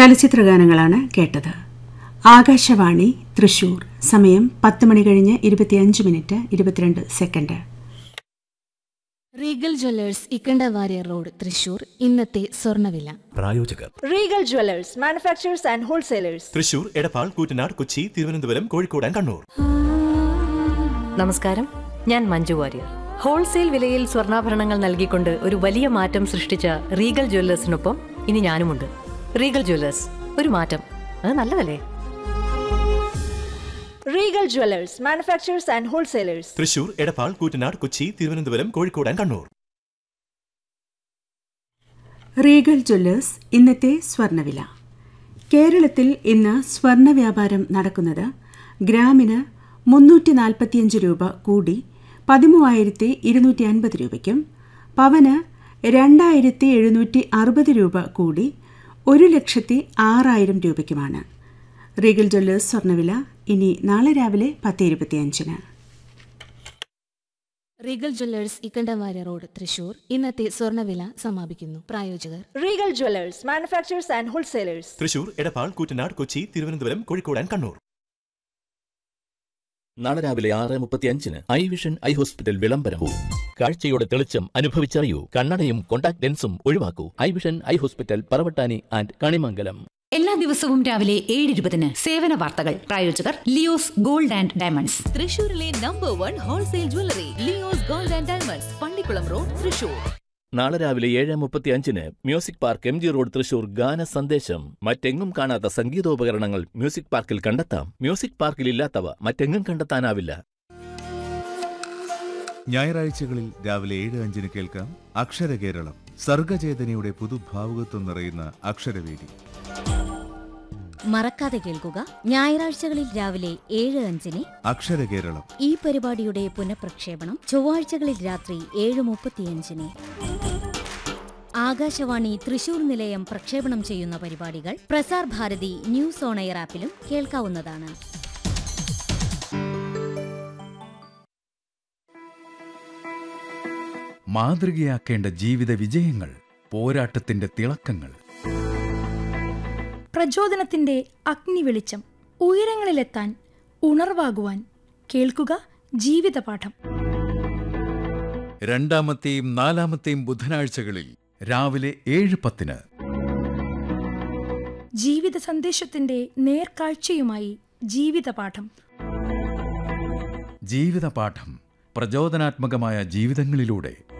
ചലച്ചിത്രഗാനങ്ങളാണ് കേട്ടത്. ആകാശവാണി തൃശൂർ. സമയം 10 മണി കഴിഞ്ഞ് 25 minute 22 second. Regal Jewellers Ikkanda Warrier road Thrissur. ഇന്നത്തെ സ്വർണ്ണവില. പ്രായോജകർ Regal Jewellers manufacturers and wholesalers. Thrissur, Edappal, Koottanad, Kochi, Thiruvananthapuram, Kozhikode and Kannur. നമസ്കാരം, ഞാൻ മഞ്ജു വാര്യർ. ഹോൾസെയിൽ വിലയിൽ സ്വർണ്ണാഭരണങ്ങൾ നൽകിക്കൊണ്ട് ഒരു വലിയ മാറ്റം സൃഷ്ടിച്ച റീഗൽ ജ്വല്ലേഴ്സിനൊപ്പം ഇനി ഞാനുമുണ്ട്. റീഗൽ ജ്വല്ലേഴ്സ്, ഒരു മാറ്റം, അത് നല്ലതല്ലേ? Regal Jewellers manufacturers and wholesalers. Thrissur, Edappal, Koottanad, Kochi, Thiruvananthapuram, Kozhikode and Kannur. Regal Jewellers ഇന്നത്തെ സ്വർണ്ണവില. കേരളത്തിൽ ഇന്ന് സ്വർണ്ണ വ്യാപാരം നടക്കുന്നത് ഗ്രാമിന് 345 രൂപ കൂടി 13,250 രൂപയ്ക്കും, പവന് 2,760 രൂപ കൂടി 1,06,000 രൂപയ്ക്കുമാണ്. റീഗൽ ജ്വല്ലേഴ്സ് സ്വർണ്ണവില ഇനി നാളെ രാവിലെ 10:25. Regal Jewellers Ikkanda Warrier road Thrissur. ഇന്നത്തെ സ്വർണ്ണവില സമാപിക്കുന്നു. പ്രായോജകർ Regal Jewellers manufacturers and wholesalers. Thrissur, Edappal, Koottanad, Kochi, Thiruvananthapuram, Kozhikode and Kannur. നാളെ രാവിലെ 6:35 ഐ വിഷൻ ഐ ഹോസ്പിറ്റൽ വിളംബരവും. കാഴ്ചയുടെ തെളിച്ചം അനുഭവിച്ചറിയൂ. കണ്ണടയും contact ലെൻസും ഒഴിവാക്കൂ. I vision eye hospital, Paravattani and Kanimangalam. എല്ലാ ദിവസവും രാവിലെ 7:20 സേവന വാർത്തകൾ. പ്രായോജകർ ലിയോസ് ഗോൾഡ് ആൻഡ് ഡയമണ്ട്സ്. തൃശൂരിലെ number 1 wholesale jewellery Leo's gold and diamonds, Pallikkulam road, Thrissur. നാളെ രാവിലെ 7:35 music park MG road Thrissur ഗാന സന്ദേശം. മറ്റെങ്ങും കാണാത്ത സംഗീതോപകരണങ്ങൾ മ്യൂസിക് പാർക്കിൽ കണ്ടെത്താം. മ്യൂസിക് പാർക്കിൽ ഇല്ലാത്തവ മറ്റെങ്ങും കണ്ടെത്താനാവില്ല. ഞായറാഴ്ചകളിൽ രാവിലെ 7:05 കേൾക്കാം അക്ഷരകേരളം. സർഗചേതനയുടെ പുതുഭാവുകത്വം നിറയുന്ന അക്ഷരവേദി. മറക്കാതെ കേൾക്കുക, ഞായറാഴ്ചകളിൽ രാവിലെ 7:05 അക്ഷരകേരളം. ഈ പരിപാടിയുടെ പുനഃപ്രക്ഷേപണം ചൊവ്വാഴ്ചകളിൽ രാത്രി 7:35. ആകാശവാണി തൃശൂർ നിലയം പ്രക്ഷേപണം ചെയ്യുന്ന പരിപാടികൾ Prasar Bharati news on air ആപ്പിലും കേൾക്കാവുന്നതാണ്. മാതൃകയാക്കേണ്ട ജീവിത വിജയങ്ങൾ, പോരാട്ടത്തിന്റെ തിളക്കങ്ങൾ, പ്രചോദനത്തിന്റെ അഗ്നിവെളിച്ചം, ഉയരങ്ങളിലെത്താൻ ഉണർവാകുവാൻ കേൾക്കുക ജീവിതപാഠം. രണ്ടാമത്തെയും 4-മത്തെയും ബുധനാഴ്ചകളിൽ രാവിലെ 7:10. ജീവിത സന്ദേശത്തിന്റെ നേർക്കാഴ്ചയുമായി ജീവിതപാഠം. ജീവിതപാഠം, പ്രചോദനാത്മകമായ ജീവിതങ്ങളിലൂടെ